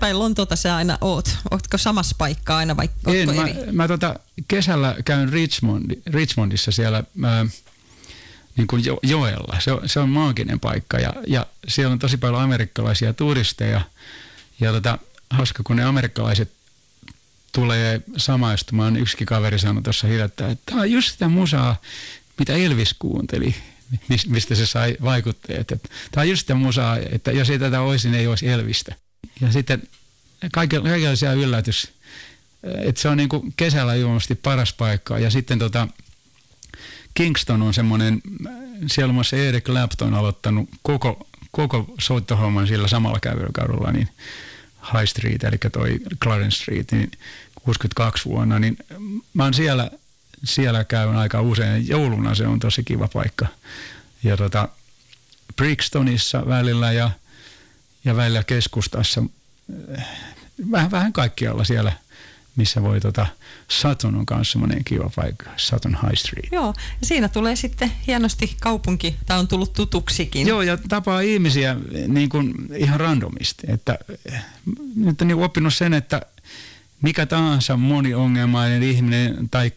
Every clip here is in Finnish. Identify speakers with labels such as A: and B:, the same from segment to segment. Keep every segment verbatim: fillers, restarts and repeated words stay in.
A: kai Lontoota sä aina oot. Ootko samassa paikkaa aina vai ootko
B: en,
A: eri?
B: Mä, mä tota, kesällä käyn Richmond, Richmondissa siellä mä, niin kuin jo, joella. Se on, se on maaginen paikka ja, ja siellä on tosi paljon amerikkalaisia turisteja. Ja tota, hauska, kun ne amerikkalaiset tulee samaistumaan. Yksikin kaveri sanoi tuossa hiljattain, että tämä on just sitä musaa, mitä Elvis kuunteli, mistä se sai vaikutteet. Tämä on just sitä musaa, että jos ei tätä olisi, niin ei olisi Elvistä. Ja sitten kaikenlaisia yllätys, että se on niin kuin kesällä ilmeisesti paras paikka. Ja sitten tota, Kingston on semmoinen, siellä on muassa Eric Clapton aloittanut koko, koko soittohomman sillä samalla kävelykaudella, niin High Street, eli toi Clarence Street, niin kuusikymmentäkaksi vuonna, niin mä oon siellä, siellä käyn aika usein. Jouluna se on tosi kiva paikka. Ja tota, Brixtonissa välillä ja, ja välillä keskustassa, vähän, vähän kaikkialla siellä, missä voi tota, Sutton on kanssa semmoinen kiva paikka, Sutton High Street.
A: Joo, ja siinä tulee sitten hienosti kaupunki, tämä on tullut tutuksikin.
B: Joo, ja tapaa ihmisiä niin kuin ihan randomisti, että nyt on niin oppinut sen, että mikä tahansa moniongelmainen ihminen tai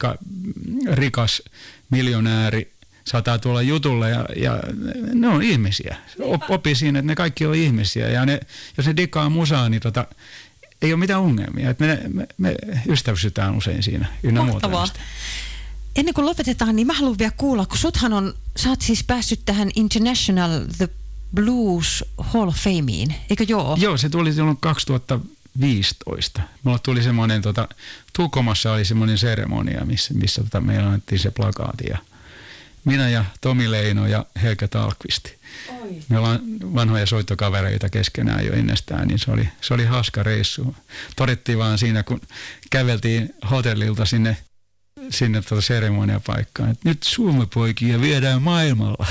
B: rikas miljonääri saattaa tulla jutulle ja, ja ne on ihmisiä. Opi siinä, että ne kaikki on ihmisiä ja ne, jos ne digaa musaa, niin tota, ei ole mitään ongelmia. Että me, me, me ystävystytään usein siinä ynnä muuta.
A: Ennen kuin lopetetaan, niin mä haluan vielä kuulla, kun suthan on, sä oot siis päässyt tähän International The Blues Hall of Fameen, eikö joo?
B: Joo, se tuli silloin kaksituhattaviisitoista. Mulla tuli semmoinen, tota, Tukholmassa oli semmoinen seremonia, missä, missä tota, meillä annettiin se plakaati. Ja minä ja Tomi Leino ja Helge Tallqvist. Oi. Me ollaan vanhoja soittokavereita keskenään jo ennestään, niin se oli, se oli hauska reissu. Todettiin vaan siinä, kun käveltiin hotellilta sinne, sinne tuota seremoniapaikkaan, että nyt Suomi-poikia viedään maailmalla.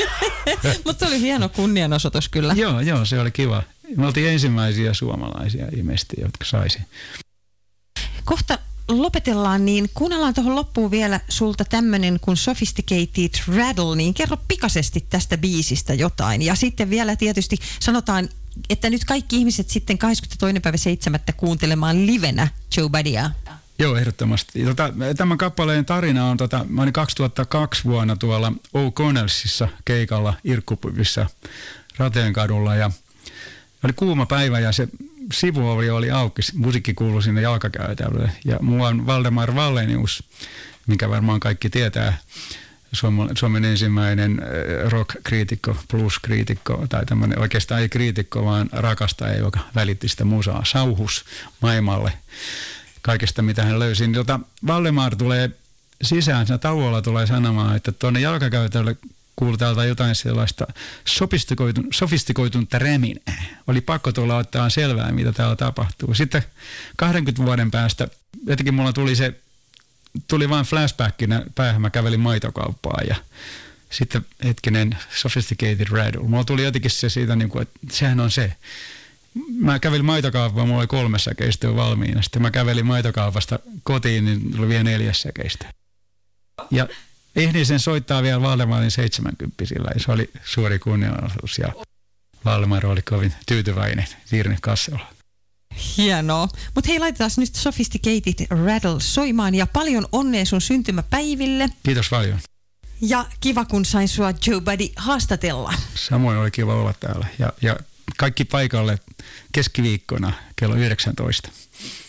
A: Mutta se oli hieno kunnianosoitus kyllä.
B: Joo, joo, se oli kiva. Me oltiin ensimmäisiä suomalaisia ilmeisesti, jotka saisi.
A: Kohta lopetellaan, niin kuunnellaan tuohon loppuun vielä sulta tämmönen kuin Sophisticated Rattle, niin kerro pikaisesti tästä biisistä jotain. Ja sitten vielä tietysti sanotaan, että nyt kaikki ihmiset sitten kahdeskymmenestoinen päivä seitsemättä kuuntelemaan livenä Joe Buddya.
B: Joo, ehdottomasti. Tota, tämän kappaleen tarina on, tota, mä olin kaksituhattakaksi vuonna tuolla O'Connellsissa keikalla Irkkupyvissä Rateenkadulla ja oli kuuma päivä ja se sivuovi oli auki, musiikki kuului sinne jalkakäytävälle ja mua on Valdemar Wallenius, minkä varmaan kaikki tietää, Suomen ensimmäinen rock-kriitikko, blues-kriitikko tai tämmöinen oikeastaan ei kriitikko, vaan rakastaja, joka välitti sitä musaa, sauhus maailmalle kaikesta, mitä hän löysi. Niin tota, Valdemar tulee sisään, siinä tauolla tulee sanomaan, että tuonne jalkakäytävälle kuului täältä jotain sellaista sofistikoitun, sofistikoitunta räminää. Oli pakko tulla ottaa selvää, mitä täällä tapahtuu. Sitten kaksikymmentä vuoden päästä, jotenkin mulla tuli se, tuli vain flashbackinä päähän, mä kävelin maitokauppaan ja sitten hetkinen Sophisticated Rattle. Mulla tuli jotenkin se siitä, niin kuin, että sehän on se. Mä kävelin maitokauppaan, mulla oli kolme säkeistä jo valmiina. Sitten mä kävelin maitokaupasta kotiin, niin tuli vielä neljäs säkeistä. Ja ehdin sen soittaa vielä Valdemarin seitsemänkymppisillä ja se oli suuri kunnianosoitus ja Valdemar oli kovin tyytyväinen Virne Kassola.
A: Hienoa. Mutta hei, laitetaan nyt Sophisticated Rattle soimaan ja paljon onnea sun syntymäpäiville.
B: Kiitos paljon.
A: Ja kiva, kun sain sua Joe Buddy haastatella.
B: Samoin oli kiva olla täällä ja, ja kaikki paikalle keskiviikkona kello yhdeksäntoista.